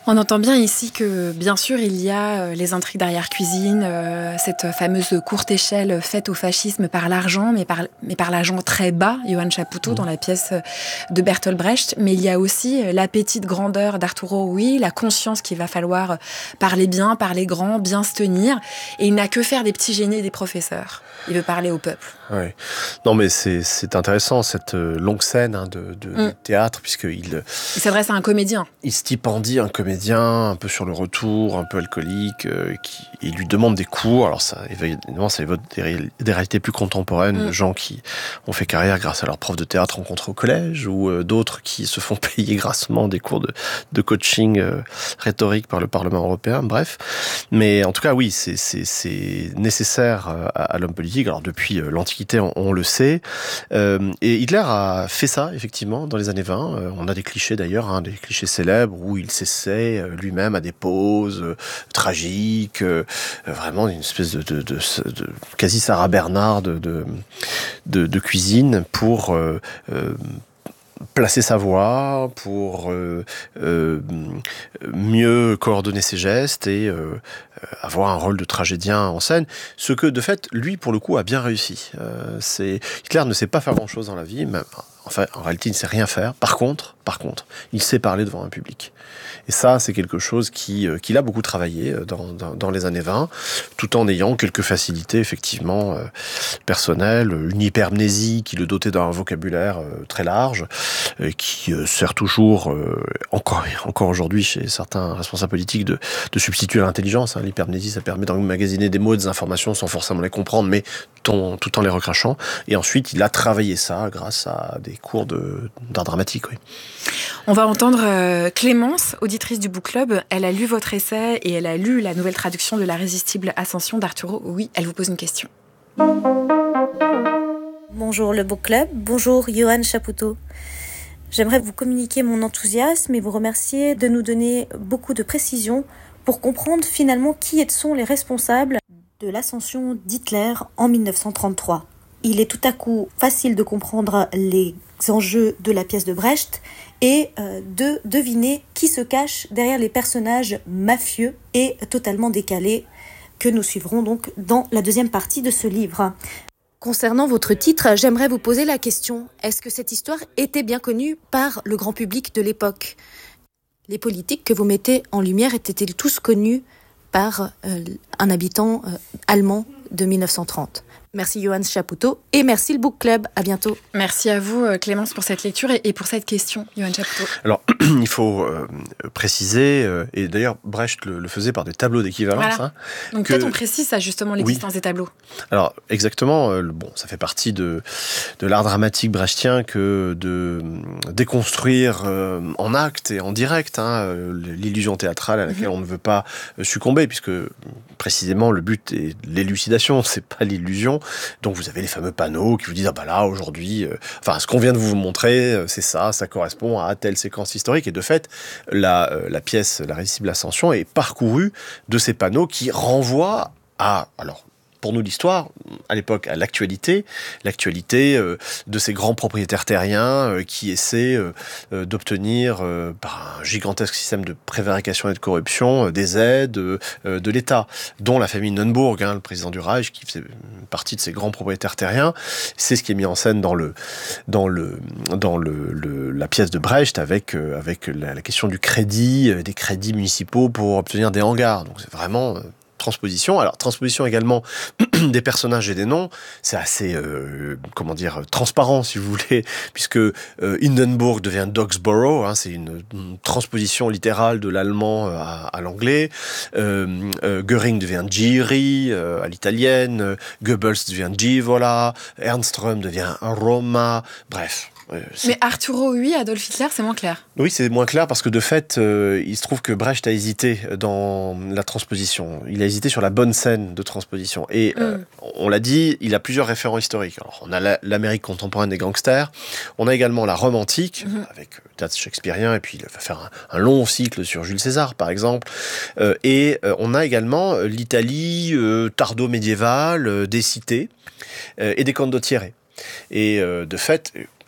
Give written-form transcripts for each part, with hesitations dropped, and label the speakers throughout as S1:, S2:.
S1: On entend bien ici que, bien sûr, il y a les intrigues d'arrière-cuisine, cette fameuse courte échelle faite au fascisme par l'argent, mais par l'argent très bas, Johann Chapoutot, dans la pièce de Bertolt Brecht. Mais il y a aussi l'appétit de grandeur d'Arturo Ui, la conscience qu'il va falloir parler bien, parler grand, bien se tenir. Et il n'a que faire des petits génies et des professeurs. Il veut parler au peuple.
S2: Oui. Non, mais c'est intéressant, cette longue scène de théâtre, puisqu'il
S1: s'adresse à un comédien.
S2: Il stipendie un comédien un peu sur le retour, un peu alcoolique, il lui demande des cours. Alors ça, évidemment, ça évoque des réalités plus contemporaines, de gens qui ont fait carrière grâce à leurs profs de théâtre rencontrés au collège, ou d'autres qui se font payer grassement des cours de coaching rhétorique par le Parlement européen, bref. Mais en tout cas, oui, c'est nécessaire à l'homme politique. Alors depuis l'Antiquité, on le sait. Et Hitler a fait ça, effectivement, dans les années 20. On a des clichés d'ailleurs, des clichés célèbres où il s'essaie lui-même à des poses tragiques, vraiment une espèce de quasi Sarah Bernard de cuisine pour placer sa voix, pour mieux coordonner ses gestes et avoir un rôle de tragédien en scène. Ce que, de fait, lui, pour le coup, a bien réussi. Hitler ne sait pas faire grand-chose dans la vie, mais enfin, en réalité, il ne sait rien faire. Par contre, il sait parler devant un public. Et ça, c'est quelque chose qu'il a beaucoup travaillé dans les années 20, tout en ayant quelques facilités, effectivement, personnelles, une hypermnésie qui le dotait d'un vocabulaire très large, qui sert toujours, encore aujourd'hui, chez certains responsables politiques, de substituer à l'intelligence. L'hypermnésie, ça permet d'emmagasiner des mots, des informations sans forcément les comprendre, mais tout en les recrachant. Et ensuite, il a travaillé ça grâce à des cours d'art dramatique, oui.
S1: On va entendre Clémence, auditrice du Book Club. Elle a lu votre essai et elle a lu la nouvelle traduction de l'Irrésistible Ascension d'Arturo. Oui, elle vous pose une question.
S3: Bonjour le Book Club, bonjour Johann Chapoutot. J'aimerais vous communiquer mon enthousiasme et vous remercier de nous donner beaucoup de précisions pour comprendre finalement qui sont les responsables de l'ascension d'Hitler en 1933. Il est tout à coup facile de comprendre les enjeux de la pièce de Brecht et de deviner qui se cache derrière les personnages mafieux et totalement décalés que nous suivrons donc dans la deuxième partie de ce livre. Concernant votre titre, j'aimerais vous poser la question, est-ce que cette histoire était bien connue par le grand public de l'époque ? Les politiques que vous mettez en lumière étaient-ils tous connus par un habitant allemand de 1930 ? Merci Johann Chapoutot et merci le Book Club. À bientôt.
S1: Merci à vous Clémence pour cette lecture et pour cette question, Johann Chapoutot.
S2: Alors, il faut préciser, et d'ailleurs Brecht le faisait par des tableaux d'équivalence.
S1: Voilà. Donc peut-être on précise ça justement, l'existence des tableaux.
S2: Alors exactement, ça fait partie de l'art dramatique brechtien que de déconstruire en acte et en direct l'illusion théâtrale à laquelle on ne veut pas succomber, puisque précisément le but est l'élucidation, c'est pas l'illusion. Donc vous avez les fameux panneaux qui vous disent là aujourd'hui, ce qu'on vient de vous montrer, c'est ça correspond à telle séquence historique. Et de fait, la pièce l'Irrésistible Ascension est parcourue de ces panneaux qui renvoient à pour nous l'histoire, à l'époque, à l'actualité de ces grands propriétaires terriens qui essaient d'obtenir, par un gigantesque système de prévarication et de corruption, des aides de l'État, dont la famille Neuenburg, le président du Reich, qui faisait partie de ces grands propriétaires terriens. C'est ce qui est mis en scène dans la pièce de Brecht avec la question du crédit, des crédits municipaux pour obtenir des hangars. Donc c'est vraiment transposition. Alors, transposition également des personnages et des noms, c'est assez, transparent, si vous voulez, puisque Hindenburg devient Dogsborough, c'est une transposition littérale de l'allemand à l'anglais. Göring devient Giri à l'italienne. Goebbels devient Givola. Ernström devient Roma. Bref.
S1: Mais Arturo Ui, Adolf Hitler, c'est moins clair.
S2: Oui, c'est moins clair parce que de fait, il se trouve que Brecht a hésité dans la transposition. Il a hésité sur la bonne scène de transposition. Et on l'a dit, il a plusieurs référents historiques. Alors, on a l'Amérique contemporaine des gangsters. On a également la Rome antique, avec le théâtre shakespearien, et puis il va faire un long cycle sur Jules César, par exemple. Et on a également l'Italie tardo-médiévale, des cités et des condottieri. Et de fait,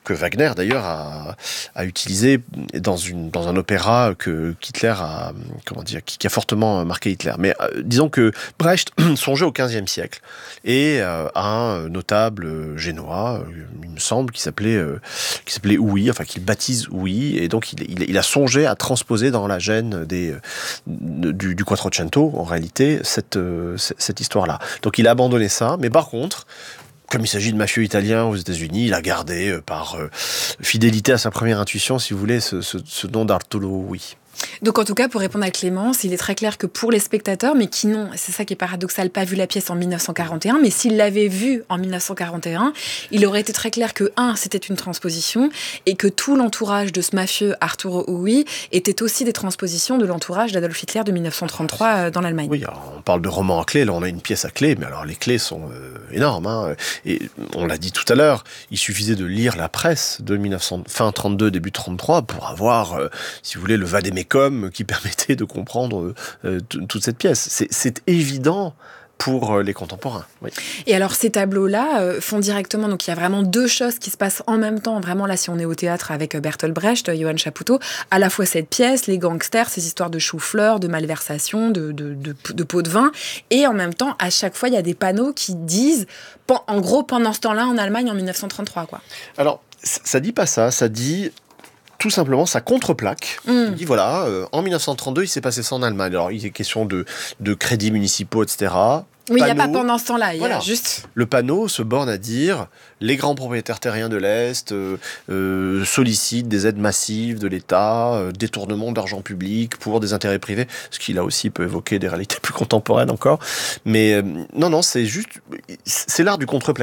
S2: que Wagner d'ailleurs a utilisé dans un opéra qu'Hitler a, qui a fortement marqué Hitler. Mais disons que Brecht songeait au XVe siècle et un notable génois, il me semble, qui s'appelait Ouï, enfin qu'il baptise Ouï, et donc il a songé à transposer dans la gêne du Quattrocento, en réalité, cette histoire-là. Donc il a abandonné ça, mais par contre, comme il s'agit de mafieux italiens aux États-Unis, il a gardé par fidélité à sa première intuition, si vous voulez, ce nom d'Arturo Ouï.
S1: Donc en tout cas, pour répondre à Clémence, il est très clair que pour les spectateurs, mais qui n'ont, c'est ça qui est paradoxal, pas vu la pièce en 1941, mais s'ils l'avaient vue en 1941, il aurait été très clair que, c'était une transposition, et que tout l'entourage de ce mafieux Arturo Ui était aussi des transpositions de l'entourage d'Adolf Hitler de 1933 dans l'Allemagne.
S2: Oui, alors, on parle de romans à clé, là on a une pièce à clé, mais alors les clés sont énormes, hein, et on l'a dit tout à l'heure, il suffisait de lire la presse de fin 32, début 33 pour avoir, si vous voulez, le vadémécum qui permettait de comprendre toute cette pièce. C'est évident pour les contemporains. Oui.
S1: Et alors ces tableaux-là font directement, donc il y a vraiment deux choses qui se passent en même temps, vraiment là si on est au théâtre avec Bertolt Brecht, Johann Chapoutot, à la fois cette pièce, les gangsters, ces histoires de choux-fleurs, de malversation, de pots de vin, et en même temps à chaque fois il y a des panneaux qui disent, en gros pendant ce temps-là en Allemagne en 1933 quoi.
S2: Alors ça dit pas ça dit tout simplement sa contre-plaque. Il dit voilà, en 1932, il s'est passé ça en Allemagne. Alors, il est question de crédits municipaux, etc.
S1: Oui, il n'y a pas pendant ce temps-là, il y a juste...
S2: Le panneau se borne à dire les grands propriétaires terriens de l'Est sollicitent des aides massives de l'État, détournement d'argent public pour des intérêts privés, ce qui là aussi peut évoquer des réalités plus contemporaines encore. Mais non, c'est juste... C'est l'art du contre-plaqué.